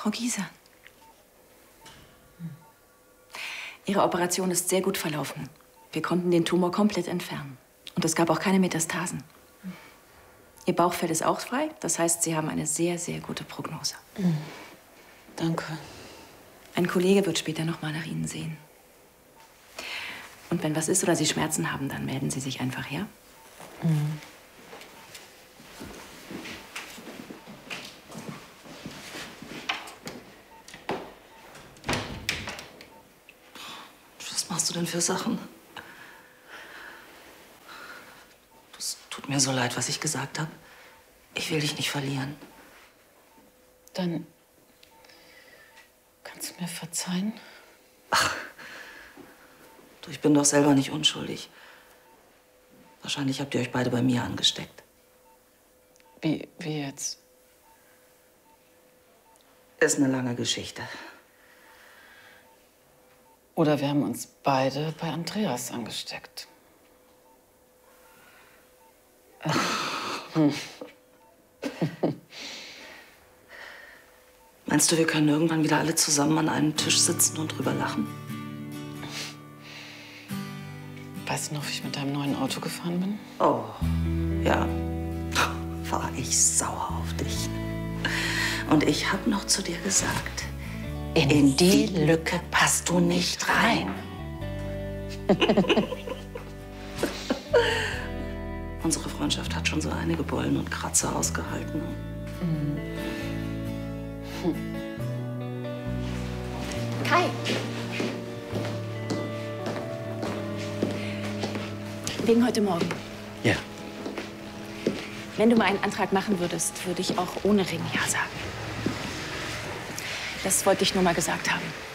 Frau Gieser. Ihre Operation ist sehr gut verlaufen. Wir konnten den Tumor komplett entfernen. Und es gab auch keine Metastasen. Ihr Bauchfell ist auch frei. Das heißt, Sie haben eine sehr, sehr gute Prognose. Danke. Ein Kollege wird später noch mal nach Ihnen sehen. Und wenn was ist oder Sie Schmerzen haben, dann melden Sie sich einfach her. Was machst du denn für Sachen? Es tut mir so leid, was ich gesagt habe. Ich will dich nicht verlieren. Dann kannst du mir verzeihen? Du, ich bin doch selber nicht unschuldig. Wahrscheinlich habt ihr euch beide bei mir angesteckt. Wie jetzt? Ist eine lange Geschichte. Oder wir haben uns beide bei Andreas angesteckt. Meinst du, wir können irgendwann wieder alle zusammen an einem Tisch sitzen und drüber lachen? Weißt du noch, wie ich mit deinem neuen Auto gefahren bin? Oh, ja. War ich sauer auf dich. Und ich habe noch zu dir gesagt, in die Lücke passt du nicht rein. Unsere Freundschaft hat schon so einige Beulen und Kratzer ausgehalten. Kai! Wegen heute Morgen. Ja. Wenn du mal einen Antrag machen würdest, würde ich auch ohne Ring Ja sagen. Das wollte ich nur mal gesagt haben.